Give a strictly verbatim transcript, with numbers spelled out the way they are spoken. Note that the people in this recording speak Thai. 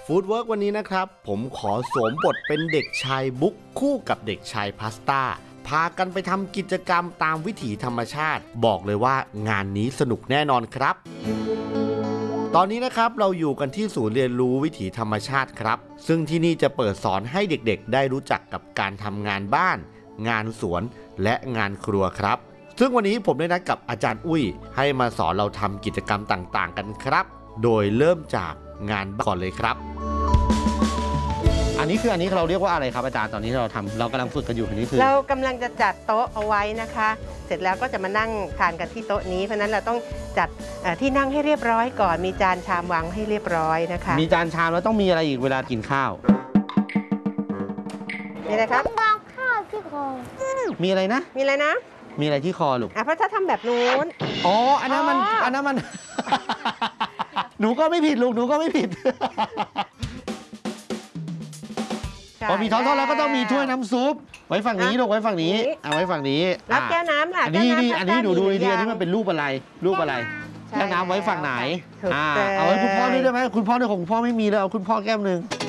ฟู้ดเวิร์กวันนี้นะครับผมขอสวมบทเป็นเด็กชายบุ๊กคู่กับเด็กชายพาสต้าพากันไปทำกิจกรรมตามวิถีธรรมชาติบอกเลยว่างานนี้สนุกแน่นอนครับตอนนี้นะครับเราอยู่กันที่ศูนย์เรียนรู้วิถีธรรมชาติครับซึ่งที่นี่จะเปิดสอนให้เด็กๆได้รู้จักกับการทำงานบ้านงานสวนและงานครัวครับซึ่งวันนี้ผมได้นัดกับอาจารย์อุ้ยให้มาสอนเราทำกิจกรรมต่างๆกันครับโดยเริ่มจากงานก่อนเลยครับอันนี้คืออันนี้เราเรียกว่าอะไรครับอาจารย์ตอนนี้เราทำเรากำลังฝึกกันอยู่อันนี้คือเรากำลังจะจัดโต๊ะเอาไว้นะคะเสร็จแล้วก็จะมานั่งทานกันที่โต๊ะนี้เพราะนั้นเราต้องจัดที่นั่งให้เรียบร้อยก่อนมีจานชามวางให้เรียบร้อยนะคะมีจานชามแล้วต้องมีอะไรอีกเวลากินข้าวมีอะไรครับวางข้าวที่คอมีอะไรนะมีอะไรนะมีอะไรที่คอลูกอ่ะเพราะถ้าทำแบบนู้นอ๋ออันนั้นมันอันนั้นมันหนูก็ไม่ผิดลูกหนูก็ไม่ผิดพอมีท้องทอดแล้วก็ต้องมีถ้วยน้ำซุปไว้ฝั่งนี้ลูกไว้ฝั่งนี้เอาไว้ฝั่งนี้แล้วแก้วน้ำล่ะอันนี้นี่อันนี้หนูดูดีอันนี้มันเป็นรูปอะไรรูปอะไรแก้วน้ำไว้ฝั่งไหนอ่าเอาไว้คุณพ่อด้วยได้ไหมคุณพ่อด้วยของคุณพ่อไม่มีแล้วเอาคุณพ่อแก้วหนึ่ง